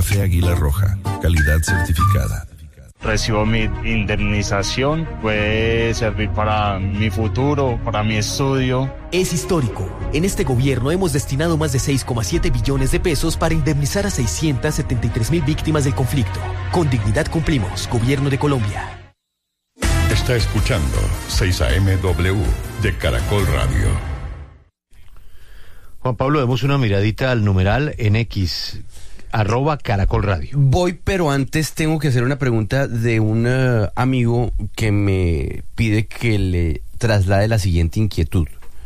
Café Águila Roja, calidad certificada. Recibo mi indemnización, puede servir para mi futuro, para mi estudio. Es histórico. En este gobierno hemos destinado más de 6,7 billones de pesos para indemnizar a 673,000 víctimas del conflicto. Con dignidad cumplimos, Gobierno de Colombia. Está escuchando 6am de Caracol Radio. Juan Pablo, demos una miradita al numeral en X, @Caracol Radio. Voy, pero antes tengo que hacer una pregunta de un amigo que me pide que le traslade la siguiente inquietud.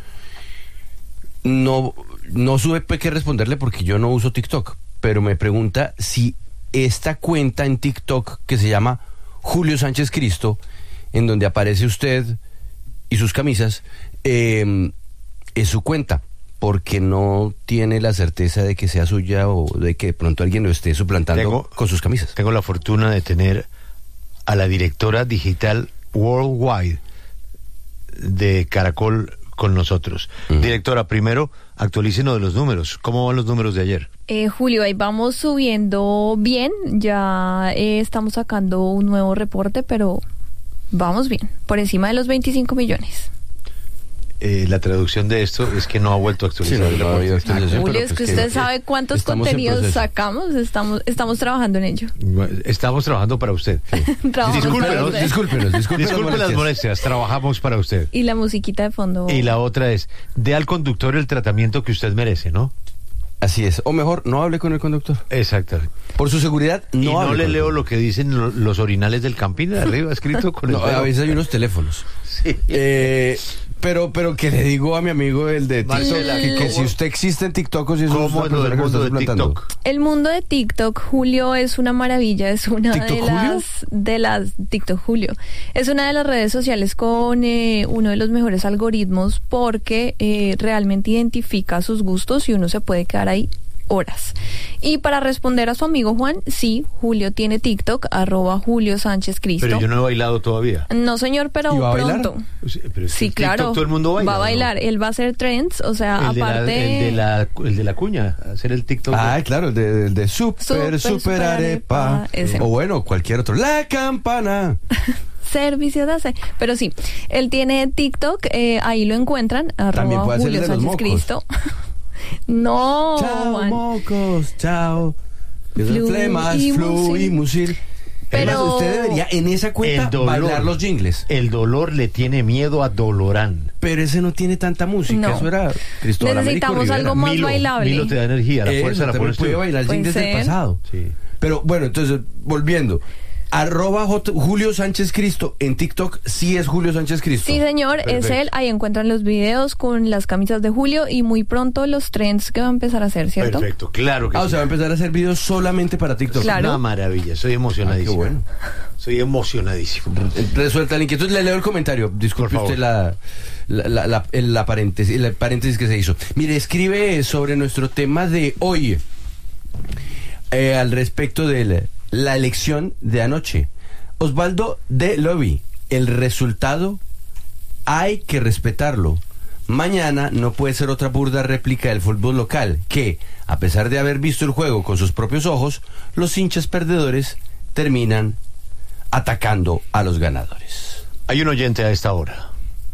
No supe qué responderle porque yo no uso TikTok, pero me pregunta si esta cuenta en TikTok que se llama Julio Sánchez Cristo, en donde aparece usted y sus camisas, es su cuenta, porque no tiene la certeza de que sea suya o de que de pronto alguien lo esté suplantando con sus camisas. Tengo la fortuna de tener a la directora digital worldwide de Caracol con nosotros. Directora, primero, actualícenos de los números. ¿Cómo van los números de ayer? Julio, ahí vamos subiendo bien. Ya estamos sacando un nuevo reporte, pero vamos bien, por encima de los 25 millones. La traducción de esto es que no ha vuelto a actualizar. Sí, Julio, es que usted sabe cuántos contenidos sacamos. Estamos trabajando en ello. Estamos trabajando para usted. Discúlpenos las molestias. Trabajamos para usted. Y la musiquita de fondo. Y la otra es, dé al conductor el tratamiento que usted merece, ¿no? Así es. O mejor, no hable con el conductor. Exacto. Por su seguridad, no le leo lo que dicen los orinales del Campín de arriba, escrito con el a veces hay unos teléfonos. Sí. Pero que le digo a mi amigo el de TikTok, que si usted existe en TikTok o si es un mundo de TikTok. El mundo de TikTok, Julio, es una maravilla, es una de las TikTok, Julio. Es una de las redes sociales con uno de los mejores algoritmos porque realmente identifica sus gustos y uno se puede quedar ahí horas. Y para responder a su amigo Juan, sí, Julio tiene TikTok, @Julio Sánchez Cristo. Pero yo no he bailado todavía. No, señor, pero pronto. Pero sí, claro. TikTok, todo el mundo baila. Va a bailar, ¿no? Él va a hacer trends, o sea, aparte... el de la cuña, hacer el TikTok. Claro, el de super arepa. Ese. O bueno, cualquier otro. La campana. Servicio de hace. Pero sí, él tiene TikTok, ahí lo encuentran, @Julio Sánchez Cristo. No. Chao, Juan. mocos, chao. Flemas, flu y musil. Pero además, usted debería en esa cuenta bailar los jingles. El dolor le tiene miedo a Dolorán. Pero ese no tiene tanta música. No. Eso era Cristóbal Necesitamos algo más bailable. Milo te da energía, la fuerza la pones tú. Puede bailar jingles del pasado. Sí. Pero bueno, entonces, volviendo. @Julio Sánchez Cristo en TikTok, sí es Julio Sánchez Cristo. Sí, señor, Perfecto. es él. Ahí encuentran los videos con las camisas de Julio y muy pronto los trends que va a empezar a hacer, ¿cierto? Perfecto, claro que sí. O sea, va a empezar a hacer videos solamente para TikTok. Claro. Una maravilla, soy emocionadísimo. Qué bueno. Soy emocionadísimo. Resuelta la inquietud, le leo el comentario. Disculpe usted el paréntesis que se hizo. Mire, escribe sobre nuestro tema de hoy, al respecto de la elección de anoche. Osvaldo de Lobby, el resultado hay que respetarlo. Mañana no puede ser otra burda réplica del fútbol local, que, a pesar de haber visto el juego con sus propios ojos, los hinchas perdedores terminan atacando a los ganadores. Hay un oyente a esta hora.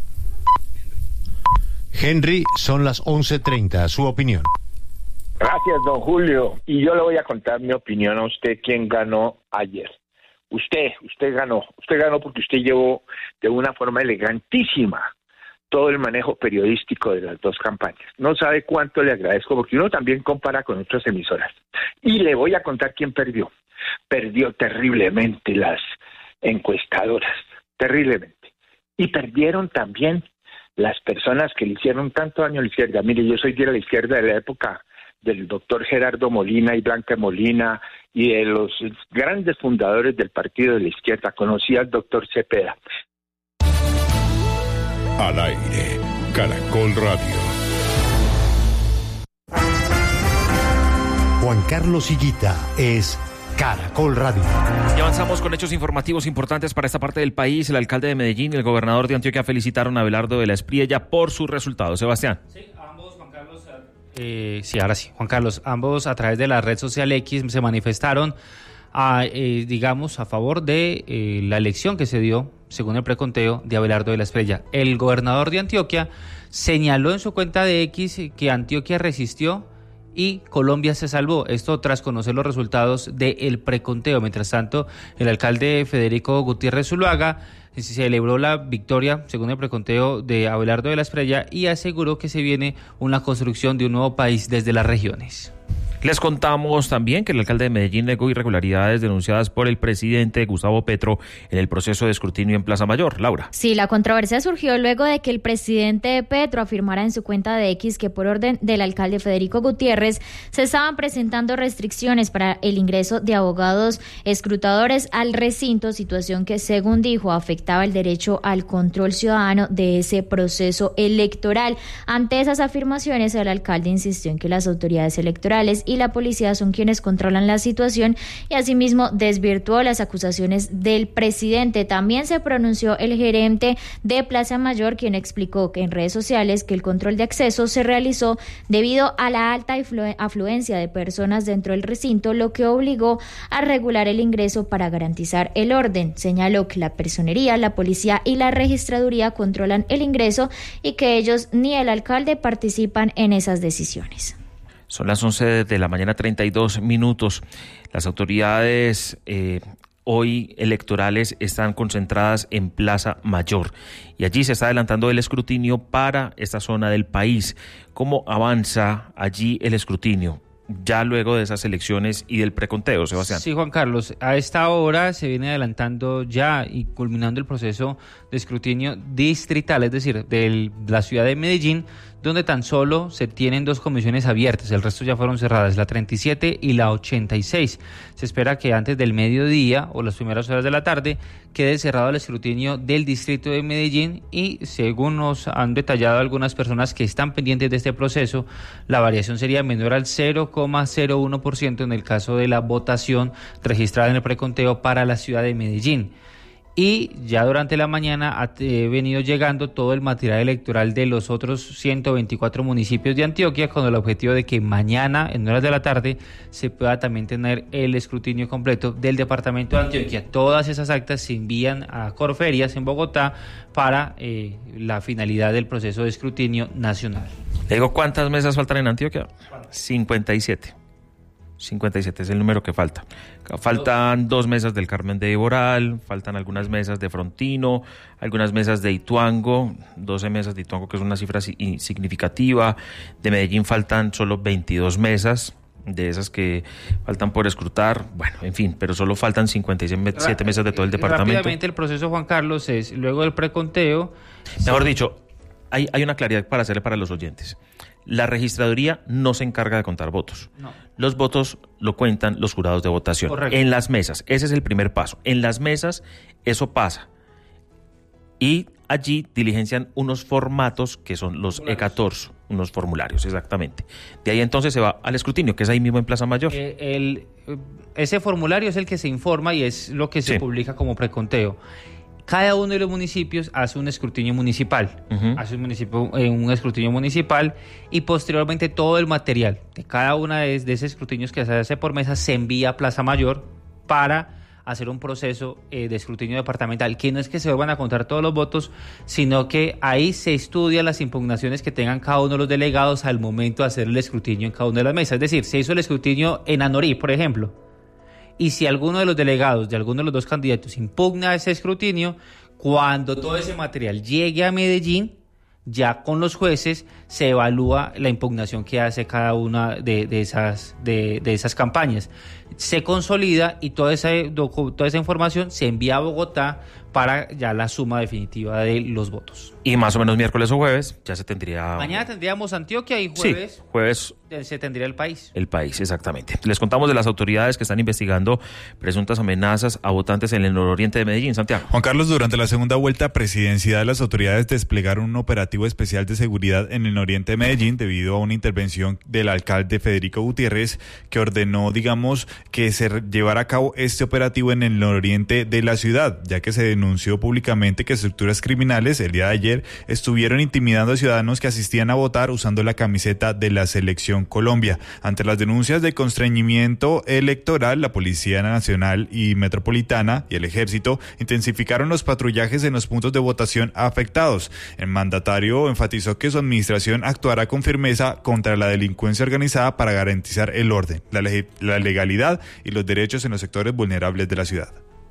Henry, son las 11:30, su opinión. Gracias, don Julio. Y yo le voy a contar mi opinión a usted, quién ganó ayer. Usted ganó. Usted ganó porque usted llevó de una forma elegantísima todo el manejo periodístico de las dos campañas. No sabe cuánto le agradezco, porque uno también compara con otras emisoras. Y le voy a contar quién perdió. Perdió terriblemente las encuestadoras, terriblemente. Y perdieron también las personas que le hicieron tanto daño a la izquierda. Mire, yo soy de la izquierda de la época del doctor Gerardo Molina y Blanca Molina y de los grandes fundadores del partido de la izquierda. Conocí al doctor Cepeda. Al aire, Caracol Radio. Juan Carlos Higuita es Caracol Radio. Y avanzamos con hechos informativos importantes para esta parte del país. El alcalde de Medellín y el gobernador de Antioquia felicitaron a Abelardo de la Espriella por su resultado. Sebastián. Sí, ambos, Juan Carlos, Sí, ahora sí, Juan Carlos, ambos a través de la red social X se manifestaron digamos, a favor de la elección que se dio, según el preconteo, de Abelardo de la Espriella. El gobernador de Antioquia señaló en su cuenta de X que Antioquia resistió y Colombia se salvó. Esto tras conocer los resultados del preconteo. Mientras tanto, el alcalde Federico Gutiérrez Zuluaga celebró la victoria, según el preconteo, de Abelardo de la Espriella y aseguró que se viene una construcción de un nuevo país desde las regiones. Les contamos también que el alcalde de Medellín negó irregularidades denunciadas por el presidente Gustavo Petro en el proceso de escrutinio en Plaza Mayor. Laura. Sí, la controversia surgió luego de que el presidente Petro afirmara en su cuenta de X que por orden del alcalde Federico Gutiérrez se estaban presentando restricciones para el ingreso de abogados escrutadores al recinto, situación que, según dijo, afectaba el derecho al control ciudadano de ese proceso electoral. Ante esas afirmaciones, el alcalde insistió en que las autoridades electorales y la policía son quienes controlan la situación y asimismo desvirtuó las acusaciones del presidente. También se pronunció el gerente de Plaza Mayor, quien explicó que en redes sociales que el control de acceso se realizó debido a la alta afluencia de personas dentro del recinto, lo que obligó a regular el ingreso para garantizar el orden. Señaló que la personería, la policía y la registraduría controlan el ingreso y que ellos ni el alcalde participan en esas decisiones. Son las 11 de la mañana, 32 minutos. Las autoridades hoy electorales están concentradas en Plaza Mayor y allí se está adelantando el escrutinio para esta zona del país. ¿Cómo avanza allí el escrutinio ya luego de esas elecciones y del preconteo, Sebastián? Sí, Juan Carlos, a esta hora se viene adelantando ya y culminando el proceso de escrutinio distrital, es decir, de la ciudad de Medellín, donde tan solo se tienen 2 comisiones abiertas, el resto ya fueron cerradas, la 37 y la 86. Se espera que antes del mediodía o las primeras horas de la tarde quede cerrado el escrutinio del distrito de Medellín y, según nos han detallado algunas personas que están pendientes de este proceso, la variación sería menor al 0,01% en el caso de la votación registrada en el preconteo para la ciudad de Medellín. Y ya durante la mañana ha venido llegando todo el material electoral de los otros 124 municipios de Antioquia con el objetivo de que mañana, en horas de la tarde, se pueda también tener el escrutinio completo del departamento de Antioquia. Todas esas actas se envían a Corferias en Bogotá para la finalidad del proceso de escrutinio nacional. Le digo, ¿cuántas mesas faltan en Antioquia? 57 es el número que falta. Faltan 2 mesas del Carmen de Iboral, faltan algunas mesas de Frontino, algunas mesas de Ituango, 12 mesas de Ituango, que es una cifra significativa. De Medellín faltan solo 22 mesas, de esas que faltan por escrutar. Bueno, en fin, pero solo faltan 57 mesas de todo el departamento. Rápidamente el proceso, Juan Carlos, es luego del preconteo. Mejor dicho, hay una claridad para hacerle para los oyentes. La registraduría no se encarga de contar votos. No. Los votos lo cuentan los jurados de votación. Correcto. En las mesas, ese es el primer paso. En las mesas eso pasa. Y allí diligencian unos formatos que son los E14, unos formularios, exactamente. De ahí entonces se va al escrutinio, que es ahí mismo en Plaza Mayor. Ese formulario es el que se informa y es lo que se publica como preconteo. Cada uno de los municipios hace un escrutinio municipal, un escrutinio municipal y posteriormente todo el material de cada una de esos escrutinios que se hace por mesa se envía a Plaza Mayor para hacer un proceso de escrutinio departamental, que no es que se vuelvan a contar todos los votos, sino que ahí se estudian las impugnaciones que tengan cada uno de los delegados al momento de hacer el escrutinio en cada una de las mesas. Es decir, se hizo el escrutinio en Anorí, por ejemplo, y si alguno de los delegados de alguno de los 2 candidatos impugna ese escrutinio, cuando todo ese material llegue a Medellín, ya con los jueces se evalúa la impugnación que hace cada una de esas campañas. Se consolida y toda esa información se envía a Bogotá para ya la suma definitiva de los votos. Y más o menos miércoles o jueves ya se tendría... Mañana tendríamos Antioquia y jueves... Sí, jueves se tendría el país. El país, exactamente. Les contamos de las autoridades que están investigando presuntas amenazas a votantes en el nororiente de Medellín. Santiago. Juan Carlos, durante la segunda vuelta presidencial, las autoridades desplegaron un operativo especial de seguridad en el nororiente de Medellín debido a una intervención del alcalde Federico Gutiérrez, que ordenó, que se llevara a cabo este operativo en el nororiente de la ciudad, ya que se denunció públicamente que estructuras criminales el día de ayer estuvieron intimidando a ciudadanos que asistían a votar usando la camiseta de la Selección Colombia. Ante las denuncias de constreñimiento electoral, la Policía Nacional y Metropolitana y el Ejército intensificaron los patrullajes en los puntos de votación afectados. El mandatario enfatizó que su administración actuará con firmeza contra la delincuencia organizada para garantizar el orden, la legalidad y los derechos en los sectores vulnerables de la ciudad.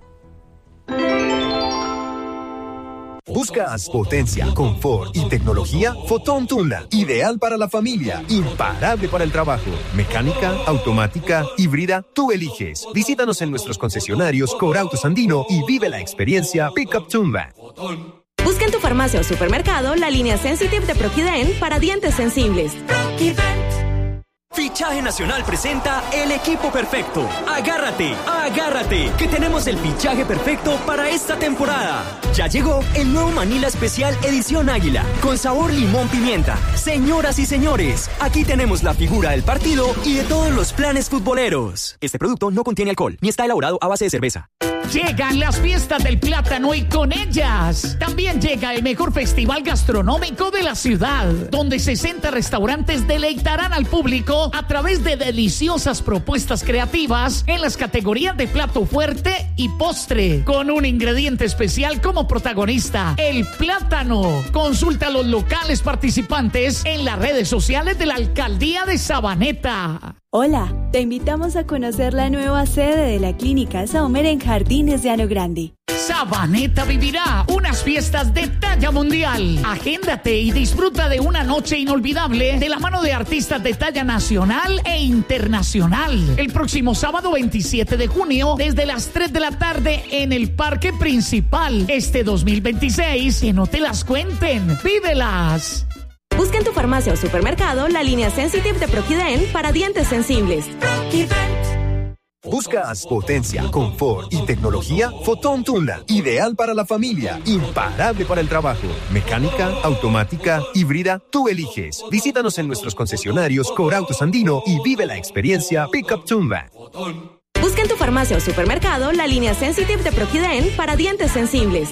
¿Buscas potencia, confort y tecnología? Fotón Tundra, ideal para la familia, imparable para el trabajo. Mecánica, automática, híbrida, tú eliges. Visítanos en nuestros concesionarios Corautos Andino y vive la experiencia Pickup Tundra. Busca en tu farmacia o supermercado la línea Sensitive de Proquident para dientes sensibles. Fichaje Nacional presenta el equipo perfecto. Agárrate, que tenemos el fichaje perfecto para esta temporada. Ya llegó el nuevo Manila Especial Edición Águila, con sabor limón pimienta. Señoras y señores, aquí tenemos la figura del partido y de todos los planes futboleros. Este producto no contiene alcohol, ni está elaborado a base de cerveza. Llegan las fiestas del plátano y con ellas también llega el mejor festival gastronómico de la ciudad, donde 60 restaurantes deleitarán al público a través de deliciosas propuestas creativas en las categorías de plato fuerte y postre, con un ingrediente especial como protagonista, el plátano. Consulta a los locales participantes en las redes sociales de la Alcaldía de Sabaneta. Hola, te invitamos a conocer la nueva sede de la Clínica Saumer en Jardines de Ano Grande. Sabaneta vivirá unas fiestas de talla mundial. Agéndate y disfruta de una noche inolvidable de la mano de artistas de talla nacional e internacional. El próximo sábado 27 de junio, desde las 3 de la tarde en el Parque Principal. Este 2026, que no te las cuenten, vívelas. Busca en tu farmacia o supermercado la línea Sensitive de Proquident para dientes sensibles. ¿Buscas potencia, confort y tecnología? Fotón Tundra, ideal para la familia, imparable para el trabajo. Mecánica, automática, híbrida, tú eliges. Visítanos en nuestros concesionarios Corautos Andino y vive la experiencia Pickup Tundra. Busca en tu farmacia o supermercado la línea Sensitive de Proquident para dientes sensibles.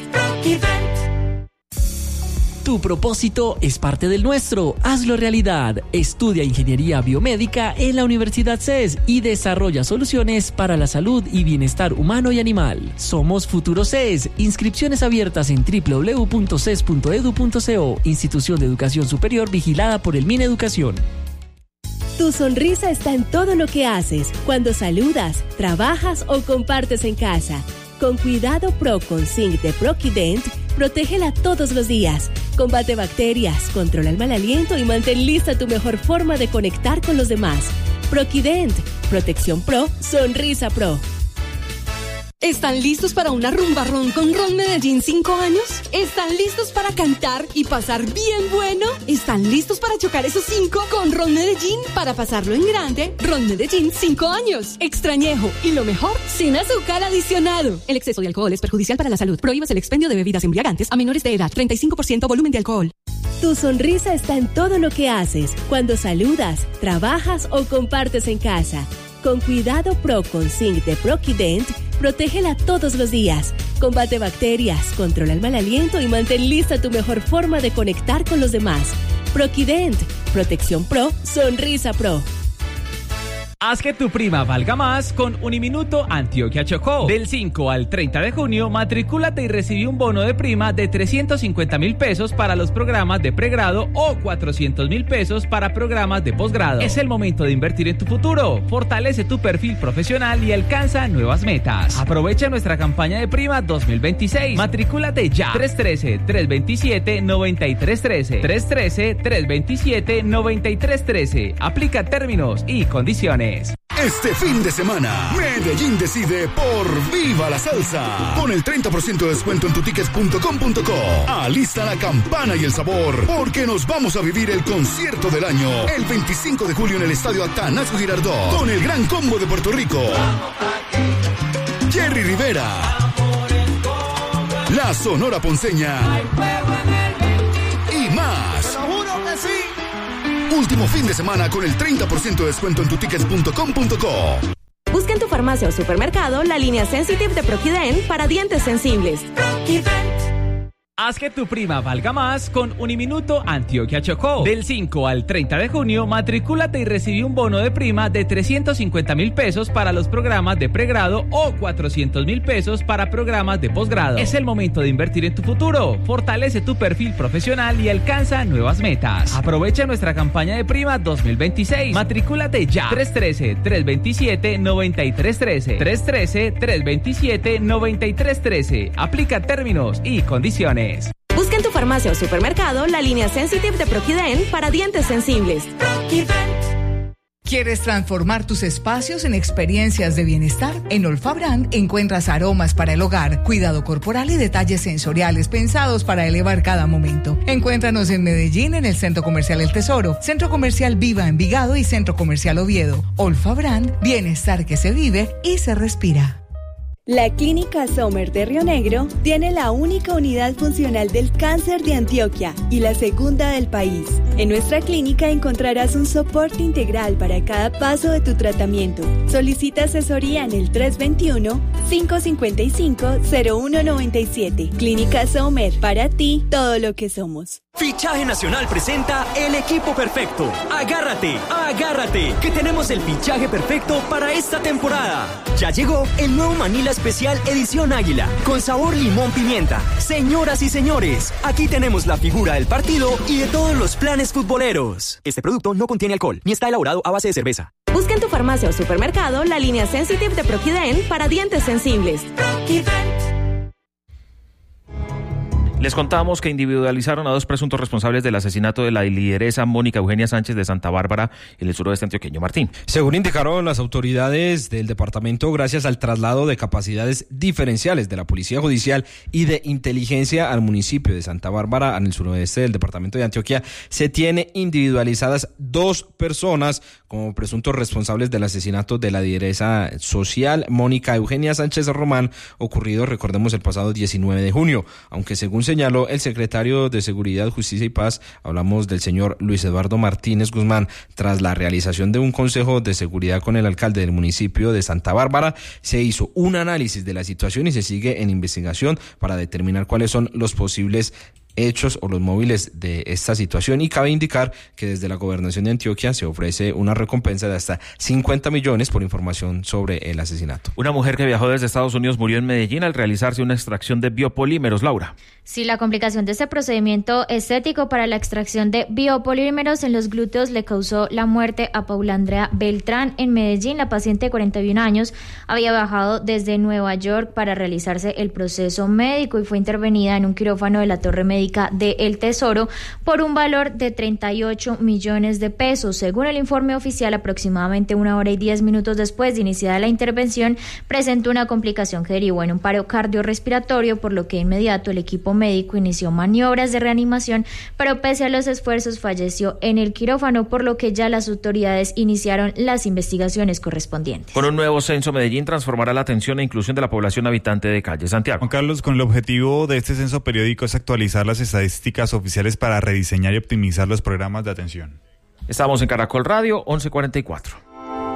Tu propósito es parte del nuestro. Hazlo realidad. Estudia Ingeniería Biomédica en la Universidad CES y desarrolla soluciones para la salud y bienestar humano y animal. Somos Futuro CES. Inscripciones abiertas en www.ces.edu.co. Institución de Educación Superior vigilada por el Mineducación. Tu sonrisa está en todo lo que haces, cuando saludas, trabajas o compartes en casa. Con Cuidado Pro con Zinc de Proquident, protégela todos los días. Combate bacterias, controla el mal aliento y mantén lista tu mejor forma de conectar con los demás. Proquident, Protección Pro, Sonrisa Pro. ¿Están listos para una rumba ron con Ron Medellín 5 años? ¿Están listos para cantar y pasar bien bueno? ¿Están listos para chocar esos 5 con Ron Medellín para pasarlo en grande? Ron Medellín 5 años. Extrañejo y lo mejor, sin azúcar adicionado. El exceso de alcohol es perjudicial para la salud. Prohíbas el expendio de bebidas embriagantes a menores de edad. 35% volumen de alcohol. Tu sonrisa está en todo lo que haces, cuando saludas, trabajas o compartes en casa. Con Cuidado Pro con Zinc de Proquident, protégela todos los días. Combate bacterias, controla el mal aliento y mantén lista tu mejor forma de conectar con los demás. Proquident, Protección Pro, Sonrisa Pro. Haz que tu prima valga más con Uniminuto Antioquia Chocó. Del 5 al 30 de junio, matricúlate y recibí un bono de prima de 350.000 pesos para los programas de pregrado o 400.000 pesos para programas de posgrado. Es el momento de invertir en tu futuro. Fortalece tu perfil profesional y alcanza nuevas metas. Aprovecha nuestra campaña de prima 2026. Matricúlate ya. 313-327-9313. 313-327-9313. Aplica términos y condiciones. Este fin de semana, Medellín decide por Viva la Salsa. Con el 30% de descuento en tutickets.com.co. Alista la campana y el sabor, porque nos vamos a vivir el concierto del año el 25 de julio en el Estadio Atanasio Girardot, con el Gran Combo de Puerto Rico, Jerry Rivera, la Sonora Ponceña y más. Último fin de semana con el 30% de descuento en tutickets.com.co. Busca en tu farmacia o supermercado la línea Sensitive de Proquident para dientes sensibles. Haz que tu prima valga más con Uniminuto Antioquia Chocó. Del 5 al 30 de junio, matricúlate y recibe un bono de prima de 350.000 pesos para los programas de pregrado o 400.000 pesos para programas de posgrado. Es el momento de invertir en tu futuro. Fortalece tu perfil profesional y alcanza nuevas metas. Aprovecha nuestra campaña de prima 2026. Matricúlate ya. 313-327-9313. 313-327-9313. Aplica términos y condiciones. Busca en tu farmacia o supermercado la línea Sensitive de Proquident para dientes sensibles. ¿Quieres transformar tus espacios en experiencias de bienestar? En Olfa Brand encuentras aromas para el hogar, cuidado corporal y detalles sensoriales pensados para elevar cada momento. Encuéntranos en Medellín en el Centro Comercial El Tesoro, Centro Comercial Viva Envigado y Centro Comercial Oviedo. Olfa Brand, bienestar que se vive y se respira. La Clínica Sommer de Río Negro tiene la única unidad funcional del cáncer de Antioquia y la segunda del país. En nuestra clínica encontrarás un soporte integral para cada paso de tu tratamiento. Solicita asesoría en el 321-555-0197. Clínica Sommer, para ti todo lo que somos. Fichaje Nacional presenta el equipo perfecto. Agárrate, agárrate, que tenemos el fichaje perfecto para esta temporada. Ya llegó el nuevo Manila Especial Edición Águila, con sabor limón pimienta. Señoras y señores, aquí tenemos la figura del partido y de todos los planes futboleros. Este producto no contiene alcohol, ni está elaborado a base de cerveza. Busca en tu farmacia o supermercado la línea Sensitive de Proquident para dientes sensibles. Les contamos que individualizaron a 2 presuntos responsables del asesinato de la lideresa Mónica Eugenia Sánchez de Santa Bárbara en el suroeste antioqueño. Martín. Según indicaron las autoridades del departamento, gracias al traslado de capacidades diferenciales de la Policía Judicial y de Inteligencia al municipio de Santa Bárbara, en el suroeste del departamento de Antioquia, se tiene individualizadas 2 personas como presuntos responsables del asesinato de la lideresa social Mónica Eugenia Sánchez Román, ocurrido, recordemos, el pasado 19 de junio, aunque según señaló el secretario de Seguridad, Justicia y Paz, hablamos del señor Luis Eduardo Martínez Guzmán, tras la realización de un consejo de seguridad con el alcalde del municipio de Santa Bárbara, se hizo un análisis de la situación y se sigue en investigación para determinar cuáles son los posibles hechos o los móviles de esta situación, y cabe indicar que desde la Gobernación de Antioquia se ofrece una recompensa de hasta 50 millones por información sobre el asesinato. Una mujer que viajó desde Estados Unidos murió en Medellín al realizarse una extracción de biopolímeros. Laura. Sí, la complicación de este procedimiento estético para la extracción de biopolímeros en los glúteos le causó la muerte a Paula Andrea Beltrán en Medellín. La paciente de 41 años había viajado desde Nueva York para realizarse el proceso médico y fue intervenida en un quirófano de la Torre Médica de El Tesoro por un valor de 38 millones de pesos. Según el informe oficial, aproximadamente 1 hora y 10 minutos después de iniciada la intervención, presentó una complicación que derivó en un paro cardiorrespiratorio, por lo que de inmediato el equipo médico inició maniobras de reanimación, pero pese a los esfuerzos falleció en el quirófano, por lo que ya las autoridades iniciaron las investigaciones correspondientes. Con un nuevo censo, Medellín transformará la atención e inclusión de la población habitante de calle. Santiago. Juan Carlos, con el objetivo de este censo periódico es actualizar las estadísticas oficiales para rediseñar y optimizar los programas de atención. Estamos en Caracol Radio, 11:44.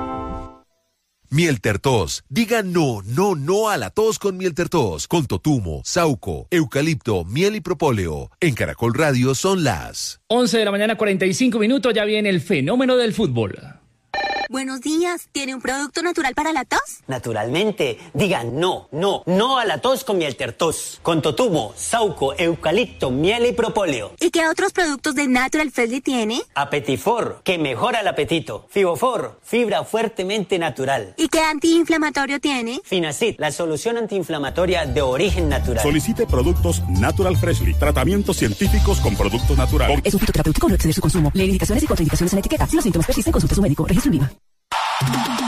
Mieltertos. Diga no a la tos con Mieltertos. Con totumo, sauco, eucalipto, miel y propóleo. En Caracol Radio son las 11:45 a.m. Ya viene el fenómeno del fútbol. Buenos días, ¿tiene un producto natural para la tos? Naturalmente, digan no a la tos con Mieltertos, con totumo, sauco, eucalipto, miel y propóleo. ¿Y qué otros productos de Natural Freshly tiene? Apetifor, que mejora el apetito. Fibofor, fibra fuertemente natural. ¿Y qué antiinflamatorio tiene? Finacid, la solución antiinflamatoria de origen natural. Solicite productos Natural Freshly, tratamientos científicos con productos naturales. Es un fitoterapéutico, no exceder su consumo. Lee indicaciones y contraindicaciones en la etiqueta. Si los síntomas persisten, consulte a su médico. Registro en Viva.